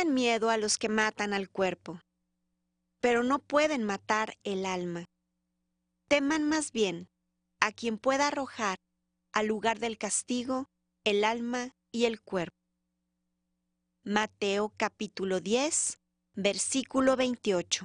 tengan miedo a los que matan al cuerpo, pero no pueden matar el alma. Teman más bien a quien pueda arrojar al lugar del castigo el alma y el cuerpo. Mateo capítulo 10, versículo 28.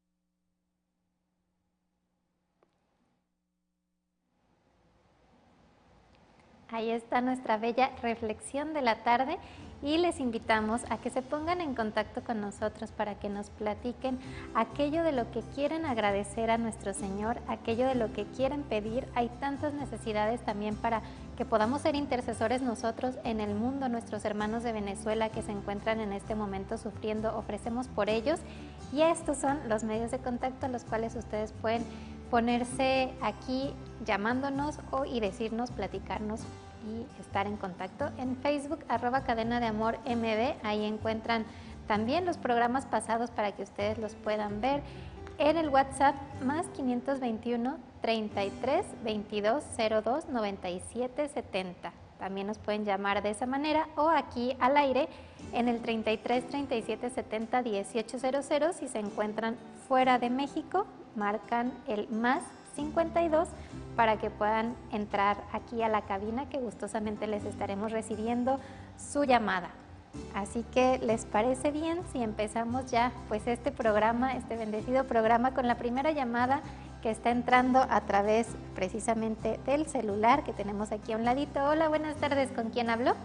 Ahí está nuestra bella reflexión de la tarde y les invitamos a que se pongan en contacto con nosotros para que nos platiquen aquello de lo que quieren agradecer a nuestro Señor, aquello de lo que quieren pedir. Hay tantas necesidades también para que podamos ser intercesores nosotros en el mundo, nuestros hermanos de Venezuela que se encuentran en este momento sufriendo, ofrecemos por ellos y estos son los medios de contacto a los cuales ustedes pueden ponerse aquí llamándonos y decirnos, platicarnos y estar en contacto. En Facebook, @Cadena de Amor MD, ahí encuentran también los programas pasados para que ustedes los puedan ver. En el WhatsApp, más 521 33 22 02 97 70. También nos pueden llamar de esa manera o aquí al aire en el 33 37 70 1800 si se encuentran fuera de México. Marcan el más 52 para que puedan entrar aquí a la cabina que gustosamente les estaremos recibiendo su llamada. Así que, ¿les parece bien si empezamos ya pues este programa, este bendecido programa con la primera llamada que está entrando a través precisamente del celular que tenemos aquí a un ladito? Hola, buenas tardes, ¿con quién hablo?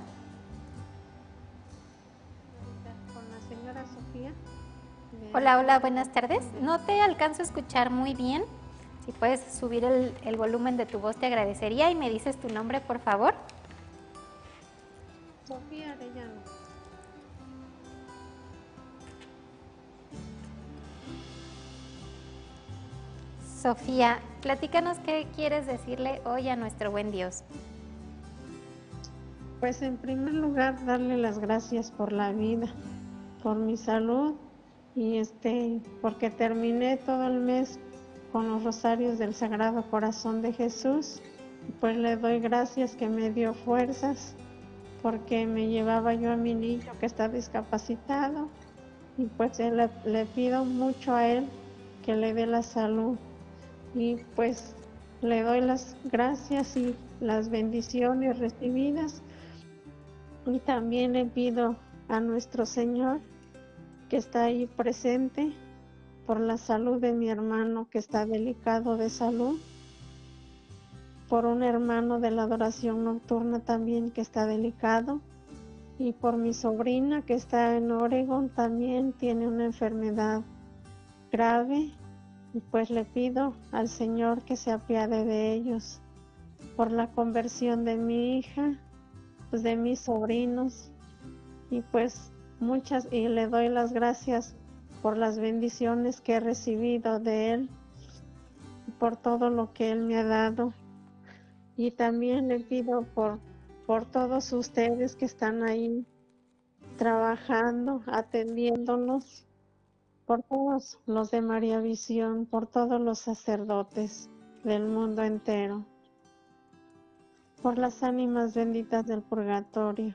Con la señora Sofía. Hola, hola, buenas tardes. No te alcanzo a escuchar muy bien. Si puedes subir el volumen de tu voz, te agradecería. Y me dices tu nombre, por favor. Sofía Arellano. Sofía, platícanos qué quieres decirle hoy a nuestro buen Dios. Pues en primer lugar, darle las gracias por la vida, por mi salud y porque terminé todo el mes con los rosarios del Sagrado Corazón de Jesús. Pues le doy gracias que me dio fuerzas porque me llevaba yo a mi niño que está discapacitado y pues le pido mucho a él que le dé la salud y pues le doy las gracias y las bendiciones recibidas y también le pido a nuestro Señor que está ahí presente por la salud de mi hermano que está delicado de salud, por un hermano de la adoración nocturna también que está delicado y por mi sobrina que está en Oregon también tiene una enfermedad grave y pues le pido al Señor que se apiade de ellos, por la conversión de mi hija, pues de mis sobrinos y pues y le doy las gracias por las bendiciones que he recibido de él y por todo lo que él me ha dado y también le pido por todos ustedes que están ahí trabajando, atendiéndonos, por todos los de María Visión, por todos los sacerdotes del mundo entero, por las ánimas benditas del purgatorio.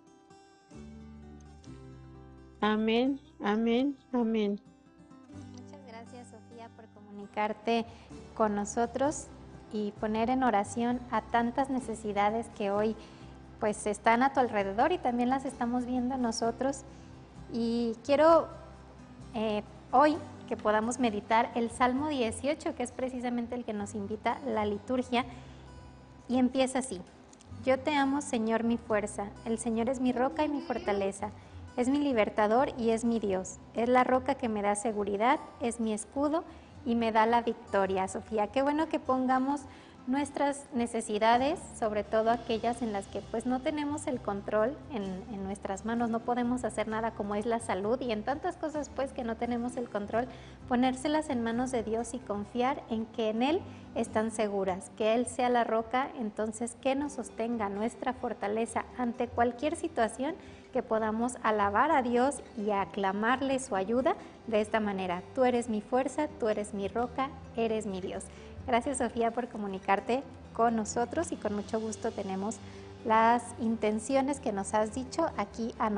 Amén, amén, amén. Muchas gracias, Sofía, por comunicarte con nosotros y poner en oración a tantas necesidades que hoy pues están a tu alrededor y también las estamos viendo nosotros. Y quiero hoy que podamos meditar el Salmo 18, que es precisamente el que nos invita la liturgia, y empieza así: Yo te amo, Señor, mi fuerza, el Señor es mi roca y mi fortaleza, es mi libertador y es mi Dios, es la roca que me da seguridad, es mi escudo y me da la victoria. Sofía, qué bueno que pongamos nuestras necesidades, sobre todo aquellas en las que pues no tenemos el control en nuestras manos, no podemos hacer nada, como es la salud y en tantas cosas pues que no tenemos el control, ponérselas en manos de Dios y confiar en que en Él están seguras, que Él sea la roca, entonces que nos sostenga, nuestra fortaleza ante cualquier situación, que podamos alabar a Dios y aclamarle su ayuda de esta manera: tú eres mi fuerza, tú eres mi roca, eres mi Dios. Gracias, Sofía, por comunicarte con nosotros y con mucho gusto tenemos las intenciones que nos has dicho aquí anotadas.